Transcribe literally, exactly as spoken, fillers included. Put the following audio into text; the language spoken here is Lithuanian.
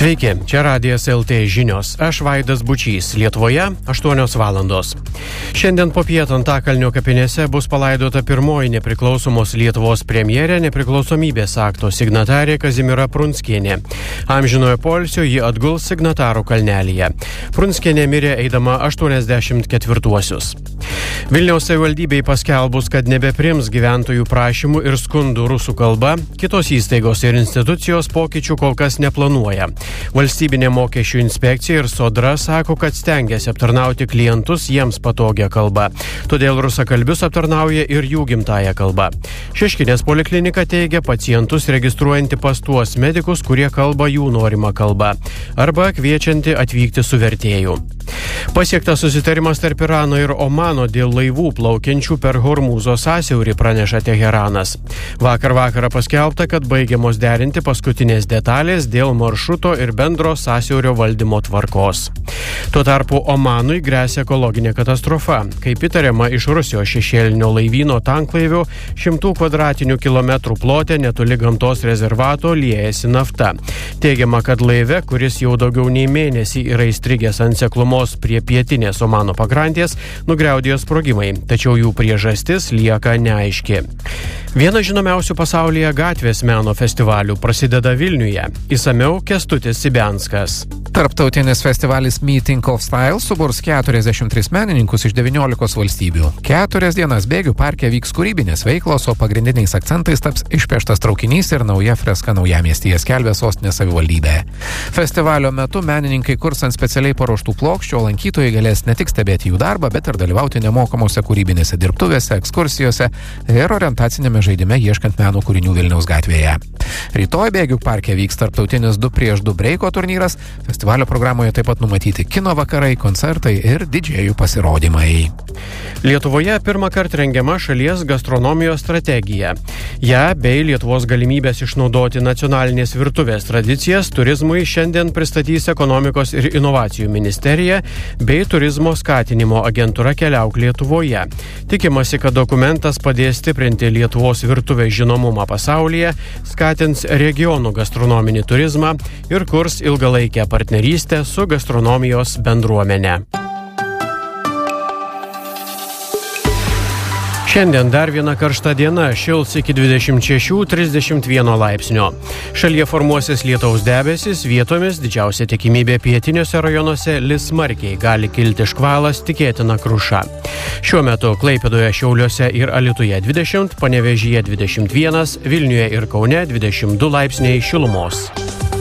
Sveiki, čia Radijas L T žinios. Aš Vaidas Bučys. Lietuvoje aštuonios valandos. Šiandien popiet Antakalnio kapinėse bus palaidota pirmoji nepriklausomos Lietuvos premjerė nepriklausomybės akto signatarė Kazimiera Prunskienė. Amžinojo poilsio ji atguls signatarų kalnelyje. Prunskienė mirė eidama aštuoniasdešimt ketvirtuosius. Vilniaus savivaldybei paskelbus, kad nebeprims gyventojų prašymų ir skundų rusų kalba, kitos įstaigos ir institucijos pokyčių kol kas neplanuoja. Valstybinė mokesčių inspekcija ir Sodra sako, kad stengiasi aptarnauti klientus jiems patogią kalbą. Todėl rusakalbius aptarnauja ir jų gimtąją kalbą. Šeškinės poliklinika teigia pacientus registruojanti pas tuos medikus, kurie kalba jų norimą kalbą, arba kviečianti atvykti su vertėju. Pasiektas susitarimas tarp Irano ir Omano dėl laivų plaukiančių per Hormūzo sąsiaurį, praneša Teheranas. Vakar vakarą paskelbta, kad baigiamos derinti paskutinės detalės dėl maršruto ir bendro sąsiaurio valdymo tvarkos. Tuo tarpu Omanui gresia ekologinė katastrofa. Kaip įtariama, iš Rusijos šešėlinio laivyno tanklaivių šimtų kvadratinių kilometrų plote netoli gamtos rezervato liejasi nafta. Teigiama, kad laive, kuris jau daugiau nei mėnesį yra įstrigęs ant seklumos prie pietinės Omano pakrantės, nugriaudėjo sprogimai, tačiau jų priežastis lieka neaiški. Vienas žinomiausių pasaulyje gatvės meno festivalių prasideda Vilniuje. Išsamiau Kęstutis Sibianskas. Tarptautinis festivalis Meeting of Style suburs keturiasdešimt tris menininkus iš devyniolikos valstybių. Keturias dienas bėgių parke vyks kūrybinės veiklos, o pagrindiniais akcentais taps išpieštas traukinys ir nauja freska Naujamiestyje, skelbia sostinės savivaldybė. Festivalio metu menininkai kurs ant specialiai paruoštų plokščių, o lankytojai galės ne tik stebėti jų darbą, bet ir dalyvauti nemokamose kūrybinėse dirbtuvėse, ekskursijose ir orientacinėme žaidime ieškant meno kūrinių Vilniaus gatvėje. Rytoj bėgių parke vyks tarptautinis du prieš du breiko turnyras. Festivalio programoje taip pat numatyti kino vakarai, koncertai ir didžėjų pasirodymai. Lietuvoje pirmą kartą rengiama šalies gastronomijos strategija. Ja bei Lietuvos galimybės išnaudoti nacionalinės virtuvės tradicijas turizmui šiandien pristatys Ekonomikos ir inovacijų ministerija bei Turizmo skatinimo agentūra Keliauk Lietuvoje. Tikimasi, kad dokumentas padės stiprinti Lietuvos virtuvės žinomumą pasaulyje, skatins regionų gastronominį turizmą ir kurs ilgalaikę partnerystę su gastronomijos bendruomene. Šiandien dar viena karšta diena, šils iki dvidešimt šešių trisdešimt vieno laipsnio. Šalyje formuosis lietaus debesis, vietomis didžiausia tikimybė pietiniuose rajonuose lis smarkiai, gali kilti škvalas, tikėtina kruša. Šiuo metu Klaipėdoje, Šiauliuose ir Alytuje dvidešimt, Panevėžyje dvidešimt vienas, Vilniuje ir Kaune dvidešimt du laipsniai šilumos.